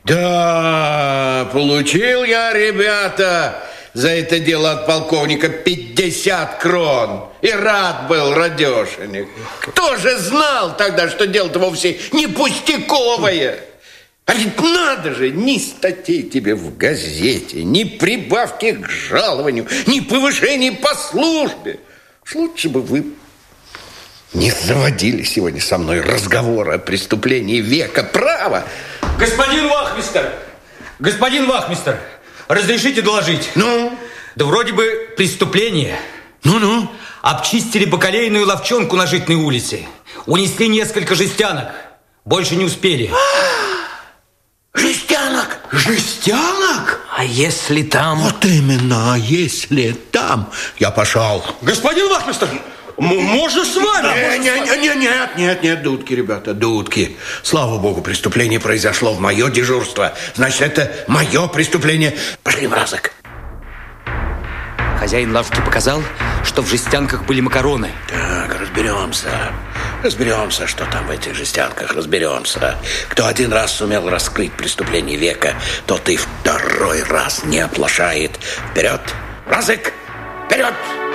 Да, получил я, ребята, за это дело от полковника 50 крон. И рад был радешенек. Кто же знал тогда, что дело-то вовсе не пустяковое? А ведь надо же, ни статей тебе в газете, ни прибавки к жалованию, ни повышения по службе. Лучше бы вы не заводили сегодня со мной разговоры о преступлении века. Право! Господин вахмистр, разрешите доложить? Ну? Да вроде бы преступление. Ну-ну. Обчистили бакалейную ловчонку на Житной улице. Унесли несколько жестянок. Больше не успели. Жестянок? Жестянок? А если там... Вот именно, а если там... Я пошел. Господин вахмистр, можно с вами? Нет, дудки, ребята, дудки. Слава богу, преступление произошло в мое дежурство. Значит, это мое преступление. Пошли, Мразок. Хозяин лавки показал, что в жестянках были макароны. Так, разберемся, что там в этих жестянках, разберемся. Кто один раз сумел раскрыть преступление века, тот и второй раз не оплошает. Вперед, Мразок, вперед!